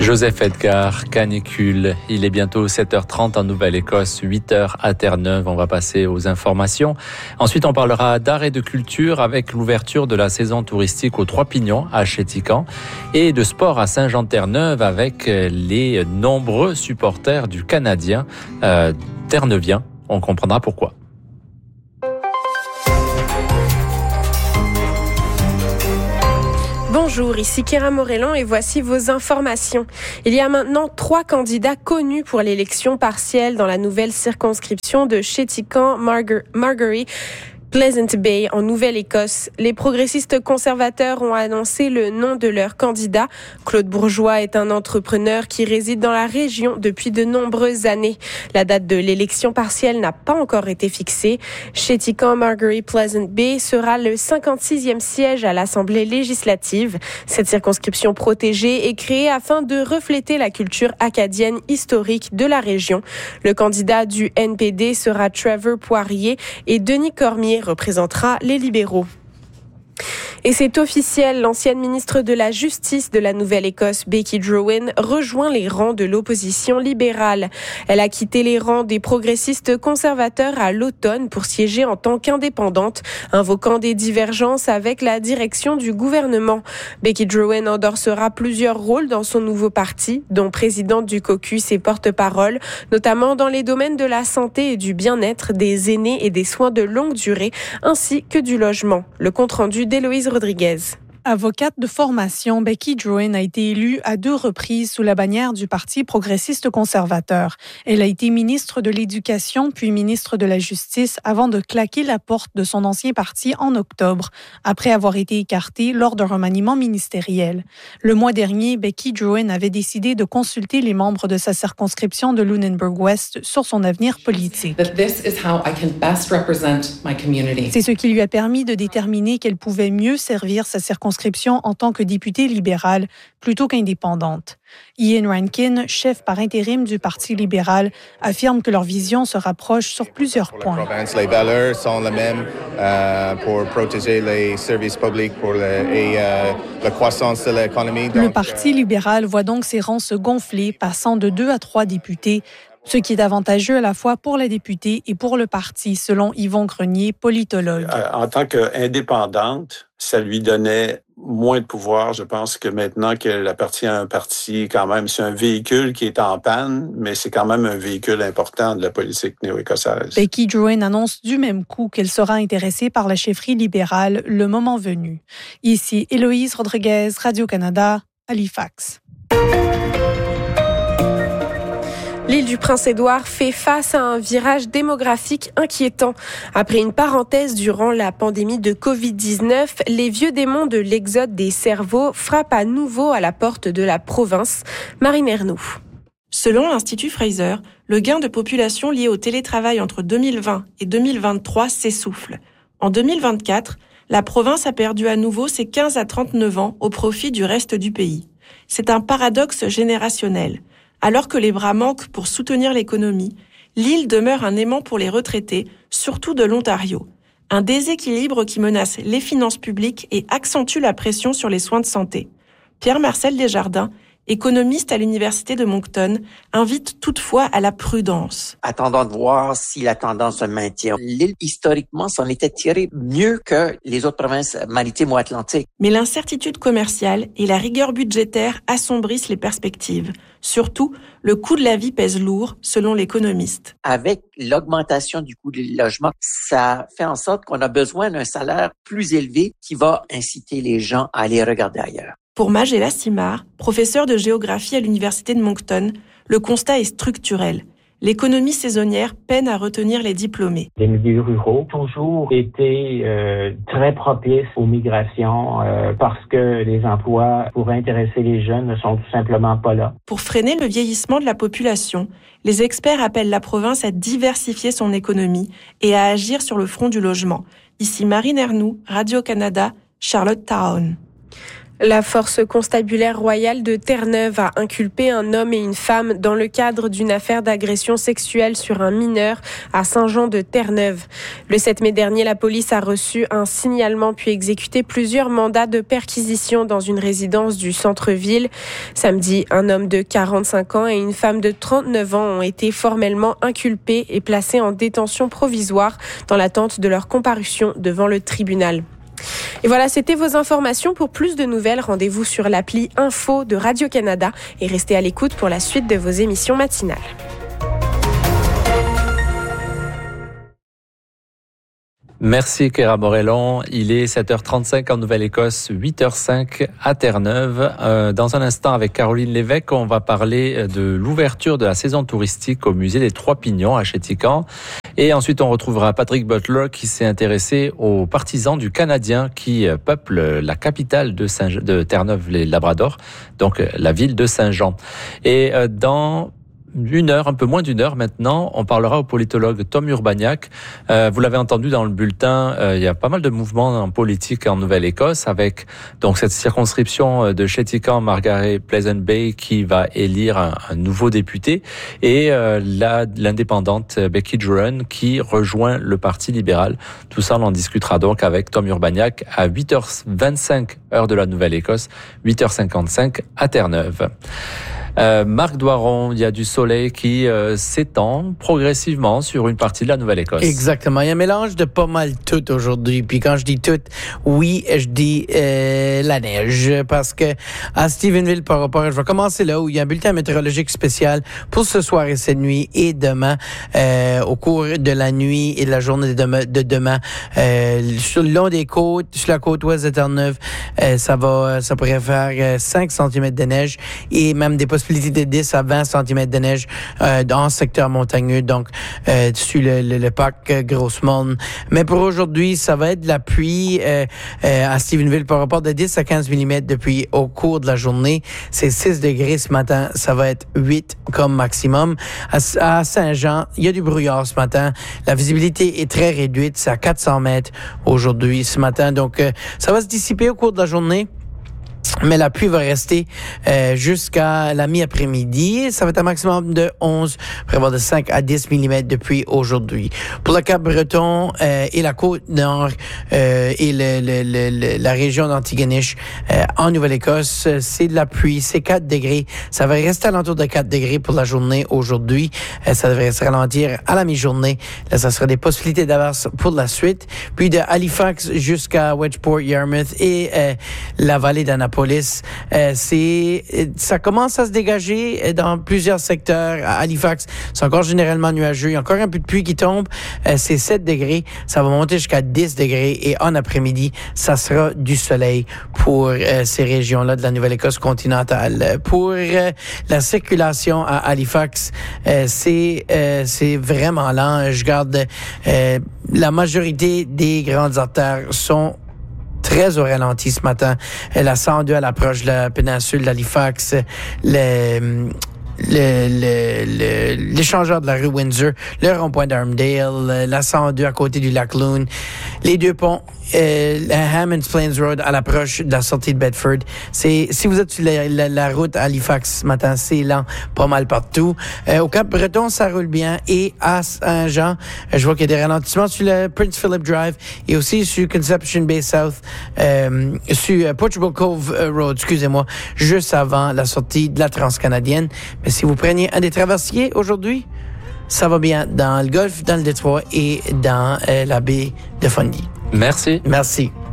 Joseph Edgar, canicule. Il est bientôt 7h30 en Nouvelle-Écosse, 8h à Terre-Neuve. On va passer aux informations. Ensuite, on parlera d'art et de culture avec l'ouverture de la saison touristique aux Trois-Pignons à Chéticamp et de sport à Saint-Jean-de-Terre-Neuve avec les nombreux supporters du Canadien terreneuvien. On comprendra pourquoi. Bonjour, ici Kéra Morellan et voici vos informations. Il y a maintenant 3 candidats connus pour l'élection partielle dans la nouvelle circonscription de Chéticamp-Margaret. Pleasant Bay, en Nouvelle-Écosse. Les progressistes conservateurs ont annoncé le nom de leur candidat. Claude Bourgeois est un entrepreneur qui réside dans la région depuis de nombreuses années. La date de l'élection partielle n'a pas encore été fixée. Chéticamp-Margaret Pleasant Bay sera le 56e siège à l'Assemblée législative. Cette circonscription protégée est créée afin de refléter la culture acadienne historique de la région. Le candidat du NPD sera Trevor Poirier et Denis Cormier représentera les libéraux. Et c'est officiel, l'ancienne ministre de la Justice de la Nouvelle-Écosse, Becky Drouin, rejoint les rangs de l'opposition libérale. Elle a quitté les rangs des progressistes conservateurs à l'automne pour siéger en tant qu'indépendante, invoquant des divergences avec la direction du gouvernement. Becky Drouin endossera plusieurs rôles dans son nouveau parti, dont présidente du caucus et porte-parole, notamment dans les domaines de la santé et du bien-être, des aînés et des soins de longue durée, ainsi que du logement. Le compte-rendu d'Héloïse Rodriguez. Avocate de formation, Becky Drouin a été élue à 2 reprises sous la bannière du Parti progressiste conservateur. Elle a été ministre de l'Éducation puis ministre de la Justice avant de claquer la porte de son ancien parti en octobre, après avoir été écartée lors d'un remaniement ministériel. Le mois dernier, Becky Drouin avait décidé de consulter les membres de sa circonscription de Lunenburg-Ouest sur son avenir politique. C'est ce qui lui a permis de déterminer qu'elle pouvait mieux servir sa circonscription en tant que députée libérale plutôt qu'indépendante. Ian Rankin, chef par intérim du Parti libéral, affirme que leur vision se rapproche sur plusieurs points. Les valeurs sont les mêmes pour protéger les services publics et la croissance de l'économie. Le Parti libéral voit donc ses rangs se gonfler, passant de 2 à 3 députés, ce qui est avantageux à la fois pour la députée et pour le parti, selon Yvon Grenier, politologue. En tant qu'indépendante, ça lui donnait moins de pouvoir. Je pense que maintenant qu'elle appartient à un parti, quand même, c'est un véhicule qui est en panne, mais c'est quand même un véhicule important de la politique néo-écossaise. Becky Drouin annonce du même coup qu'elle sera intéressée par la chefferie libérale le moment venu. Ici, Héloïse Rodriguez, Radio-Canada, Halifax. L'île du Prince-Édouard fait face à un virage démographique inquiétant. Après une parenthèse durant la pandémie de Covid-19, les vieux démons de l'exode des cerveaux frappent à nouveau à la porte de la province. Marine Ernoux. Selon l'Institut Fraser, le gain de population lié au télétravail entre 2020 et 2023 s'essouffle. En 2024, la province a perdu à nouveau ses 15 à 39 ans au profit du reste du pays. C'est un paradoxe générationnel. Alors que les bras manquent pour soutenir l'économie, l'île demeure un aimant pour les retraités, surtout de l'Ontario. Un déséquilibre qui menace les finances publiques et accentue la pression sur les soins de santé. Pierre-Marcel Desjardins, économiste à l'Université de Moncton, invite toutefois à la prudence. Attendons de voir si la tendance se maintient. L'île, historiquement, s'en était tirée mieux que les autres provinces maritimes ou atlantiques. Mais l'incertitude commerciale et la rigueur budgétaire assombrissent les perspectives. Surtout, le coût de la vie pèse lourd, selon l'économiste. Avec l'augmentation du coût du logement, ça fait en sorte qu'on a besoin d'un salaire plus élevé qui va inciter les gens à aller regarder ailleurs. Pour Magella Simard, professeur de géographie à l'Université de Moncton, le constat est structurel. L'économie saisonnière peine à retenir les diplômés. Les milieux ruraux ont toujours été très propices aux migrations parce que les emplois pour intéresser les jeunes ne sont tout simplement pas là. Pour freiner le vieillissement de la population, les experts appellent la province à diversifier son économie et à agir sur le front du logement. Ici Marine Ernoux, Radio-Canada, Charlottetown. La force constabulaire royale de Terre-Neuve a inculpé un homme et une femme dans le cadre d'une affaire d'agression sexuelle sur un mineur à Saint-Jean de Terre-Neuve. Le 7 mai dernier, la police a reçu un signalement puis exécuté plusieurs mandats de perquisition dans une résidence du centre-ville. Samedi, un homme de 45 ans et une femme de 39 ans ont été formellement inculpés et placés en détention provisoire dans l'attente de leur comparution devant le tribunal. Et voilà, c'était vos informations. Pour plus de nouvelles, rendez-vous sur l'appli Info de Radio-Canada et restez à l'écoute pour la suite de vos émissions matinales. Merci Kéra Morellon. Il est 7h35 en Nouvelle-Écosse, 8h05 à Terre-Neuve. Dans un instant, avec Caroline Lévesque, on va parler de l'ouverture de la saison touristique au musée des Trois Pignons à Chéticamp. Et ensuite, on retrouvera Patrick Butler qui s'est intéressé aux partisans du Canadien qui peuplent la capitale de Terre-Neuve-les-Labrador, donc la ville de Saint-Jean. Et dans un peu moins d'une heure maintenant, on parlera au politologue Tom Urbaniak. Vous l'avez entendu dans le bulletin, il y a pas mal de mouvements en politique en Nouvelle-Écosse avec donc cette circonscription de Chéticamp, Margaret Pleasant Bay qui va élire un nouveau député et l'indépendante Becky Drouin qui rejoint le Parti libéral. Tout ça, on en discutera donc avec Tom Urbaniak à 8h25 heure de la Nouvelle-Écosse, 8h55 à Terre-Neuve. Marc Doiron, il y a du soleil qui s'étend progressivement sur une partie de la Nouvelle-Écosse. Exactement. Il y a un mélange de pas mal tout aujourd'hui. Puis quand je dis tout, oui, je dis la neige. Parce que à Stephenville, par rapport, je vais commencer là où il y a un bulletin météorologique spécial pour ce soir et cette nuit et demain. Au cours de la nuit et de la journée de demain, sur le long des côtes, sur la côte ouest de Terre-Neuve, ça pourrait faire 5 cm de neige et même des possibilités de 10 à 20 cm de neige dans le secteur montagneux, donc sur le parc Grossmont. Mais pour aujourd'hui, ça va être de la pluie à Stephenville par rapport de 10 à 15 mm depuis au cours de la journée. C'est 6 degrés ce matin, ça va être 8 comme maximum. À Saint-Jean, il y a du brouillard ce matin. La visibilité est très réduite, c'est à 400 mètres aujourd'hui ce matin. Donc, ça va se dissiper au cours de la journée. Mais la pluie va rester jusqu'à la mi-après-midi. Ça va être un maximum de 11, prévoir de 5 à 10 mm depuis aujourd'hui. Pour le Cap-Breton et la Côte-Nord et la région d'Antigonish en Nouvelle-Écosse, c'est de la pluie, c'est 4 degrés. Ça va rester à l'entour de 4 degrés pour la journée aujourd'hui. Ça devrait se ralentir à la mi-journée. Là, ça sera des possibilités d'averse pour la suite. Puis de Halifax jusqu'à Wedgeport, Yarmouth et la vallée d'Annapolis. Ça commence à se dégager dans plusieurs secteurs. À Halifax, c'est encore généralement nuageux. Il y a encore un peu de pluie qui tombe. C'est 7 degrés. Ça va monter jusqu'à 10 degrés. Et en après-midi, ça sera du soleil pour ces régions-là de la Nouvelle-Écosse continentale. Pour la circulation à Halifax, c'est vraiment lent. Je garde la majorité des grandes artères sont très au ralenti ce matin. La 102 à l'approche de la péninsule d'Halifax, l'échangeur de la rue Windsor, le rond-point d'Armdale, la 102 à côté du lac Loon, les deux ponts, la Hammonds Plains Road à l'approche de la sortie de Bedford. Si vous êtes sur la route à Halifax ce matin, c'est lent pas mal partout. Au Cap-Breton, ça roule bien. Et à Saint-Jean, je vois qu'il y a des ralentissements sur le Prince Philip Drive et aussi sur Conception Bay South, sur Portugal Cove Road, excusez-moi, juste avant la sortie de la Transcanadienne. Mais si vous preniez un des traversiers aujourd'hui, ça va bien dans le Golfe, dans le Détroit et dans la baie de Fundy. Merci. Merci.